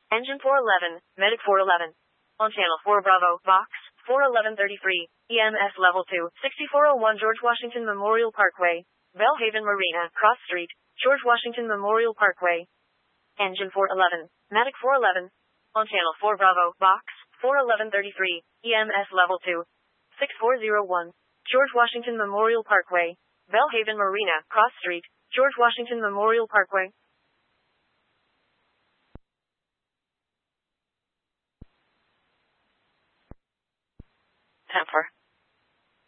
Engine 411, Medic 411. On Channel 4 Bravo, Vox, 41133, EMS Level 2, 6401 George Washington Memorial Parkway, Bellhaven Marina, Cross Street, George Washington Memorial Parkway. Engine 411, Medic 411. On Channel 4 Bravo, Vox, 41133, EMS Level 2, 6401, George Washington Memorial Parkway, Bellhaven Marina, Cross Street, George Washington Memorial Parkway. Time for